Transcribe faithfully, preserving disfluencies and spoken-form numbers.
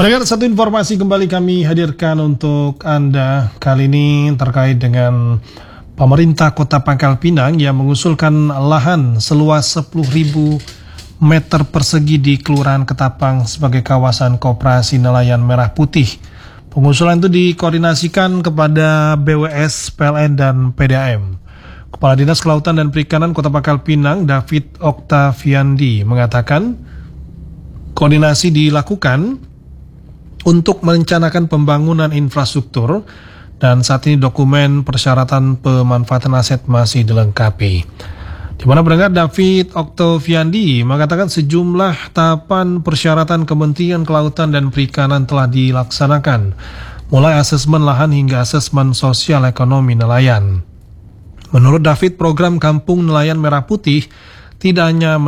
Pendengar, satu informasi kembali kami hadirkan untuk Anda kali ini terkait dengan pemerintah Kota Pangkal Pinang yang mengusulkan lahan seluas sepuluh ribu meter persegi di Kelurahan Ketapang sebagai kawasan koperasi nelayan merah putih. Pengusulan itu dikoordinasikan kepada B W S, P L N, dan P D A M. Kepala Dinas Kelautan dan Perikanan Kota Pangkal Pinang, David Oktaviandi, mengatakan koordinasi dilakukan untuk merencanakan pembangunan infrastruktur dan saat ini dokumen persyaratan pemanfaatan aset masih dilengkapi. Di mana pendengar, David Oktaviandi mengatakan sejumlah tahapan persyaratan Kementerian Kelautan dan Perikanan telah dilaksanakan, mulai asesmen lahan hingga asesmen sosial ekonomi nelayan. Menurut David, program Kampung Nelayan Merah Putih tidak hanya